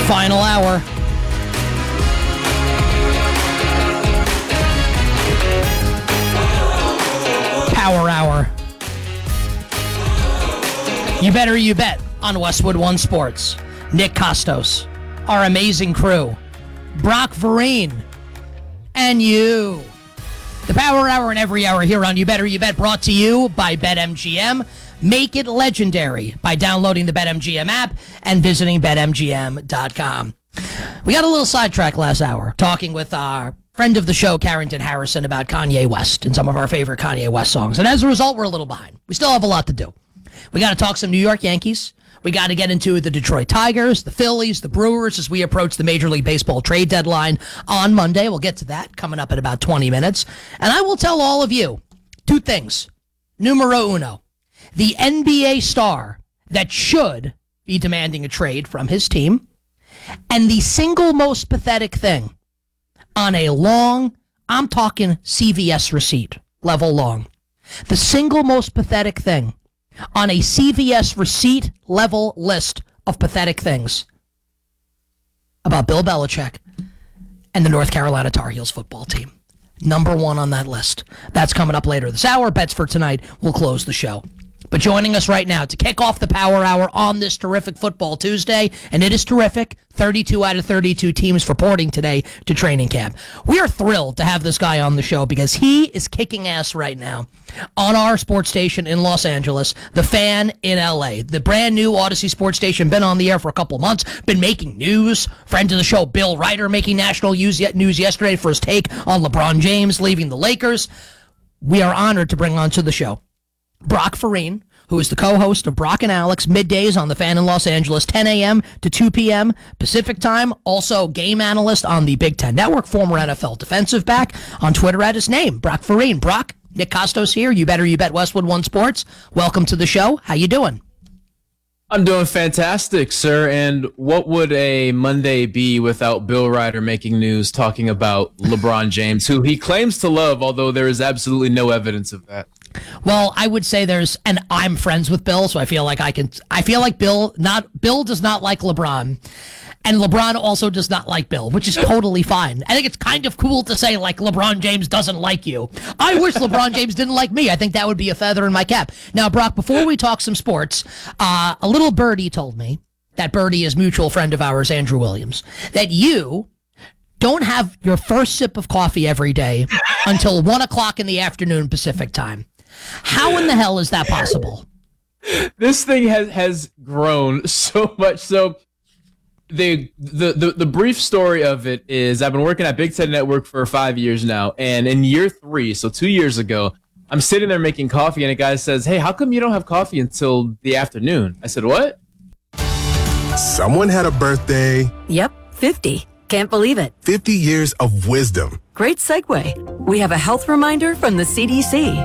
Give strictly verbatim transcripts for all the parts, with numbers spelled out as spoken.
Final hour. Power hour. You better you bet on Westwood One Sports. Nick Costos, our amazing crew, Brock Vereen, and you. The Power Hour and every hour here on You Better You Bet, brought to you by BetMGM. Make it legendary by downloading the BetMGM app and visiting bet M G M dot com. We got a little sidetrack last hour talking with our friend of the show, Carrington Harrison, about Kanye West and some of our favorite Kanye West songs. And as a result, we're a little behind. We still have a lot to do. We got to talk some New York Yankees. We got to get into the Detroit Tigers, the Phillies, the Brewers as we approach the Major League Baseball trade deadline on Monday. We'll get to that coming up in about twenty minutes. And I will tell all of you two things. Numero uno. The N B A star that should be demanding a trade from his team, and the single most pathetic thing on a long, I'm talking C V S receipt level long, the single most pathetic thing on a C V S receipt level list of pathetic things about Bill Belichick and the North Carolina Tar Heels football team. Number one on that list. That's coming up later this hour. Bets for tonight will close the show. But joining us right now to kick off the Power Hour on this terrific Football Tuesday, and it is terrific, thirty-two out of thirty-two teams reporting today to training camp. We are thrilled to have this guy on the show because he is kicking ass right now on our sports station in Los Angeles, The Fan in L A. The brand new Odyssey sports station, been on the air for a couple months, been making news. Friend of the show, Bill Ryder, making national news yesterday for his take on LeBron James leaving the Lakers. We are honored to bring on to the show Brock Vereen, who is the co-host of Brock and Alex middays on The Fan in Los Angeles, ten a.m. to two p.m. Pacific time. Also game analyst on the Big Ten Network, former N F L defensive back. On Twitter at his name, Brock Vereen. Brock, Nick Costos here. You better you bet Westwood One Sports. Welcome to the show. How you doing? I'm doing fantastic, sir. And what would a Monday be without Bill Ryder making news talking about LeBron James, who he claims to love, although there is absolutely no evidence of that? Well, I would say there's, and I'm friends with Bill, so I feel like I can, I feel like Bill, not, Bill does not like LeBron, and LeBron also does not like Bill, which is totally fine. I think it's kind of cool to say, like, LeBron James doesn't like you. I wish LeBron James didn't like me. I think that would be a feather in my cap. Now, Brock, before we talk some sports, uh, a little birdie told me, that birdie is mutual friend of ours, Andrew Williams, that you don't have your first sip of coffee every day until one o'clock in the afternoon Pacific time. How in the hell is that possible? This thing has, has grown so much. So the, the the the brief story of it is I've been working at Big Ten Network for five years now. And in year three, so two years ago, I'm sitting there making coffee and a guy says, "Hey, how come you don't have coffee until the afternoon?" I said, "What?" Someone had a birthday. Yep, fifty. Can't believe it. fifty years of wisdom. Great segue. We have a health reminder from the C D C.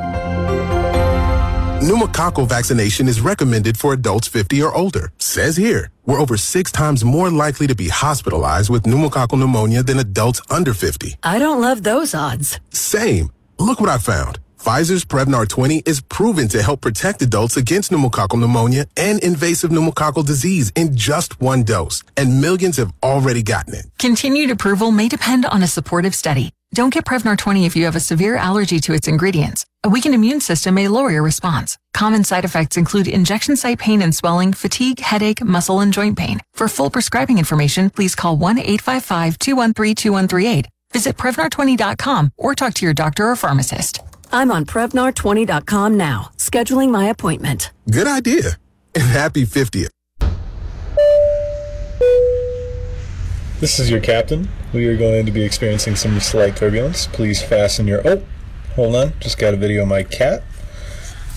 Pneumococcal vaccination is recommended for adults fifty or older. Says here, we're over six times more likely to be hospitalized with pneumococcal pneumonia than adults under fifty. I don't love those odds. Same. Look what I found. Pfizer's Prevnar twenty is proven to help protect adults against pneumococcal pneumonia and invasive pneumococcal disease in just one dose, and millions have already gotten it. Continued approval may depend on a supportive study. Don't get Prevnar twenty if you have a severe allergy to its ingredients. A weakened immune system may lower your response. Common side effects include injection site pain and swelling, fatigue, headache, muscle, and joint pain. For full prescribing information, please call one eight five five, two one three, two one three eight. Visit Prevnar twenty dot com or talk to your doctor or pharmacist. I'm on Prevnar twenty dot com now, scheduling my appointment. Good idea. And happy fiftieth. This is your captain. We are going to be experiencing some slight turbulence. Please fasten your... Oh, hold on. Just got a video of my cat.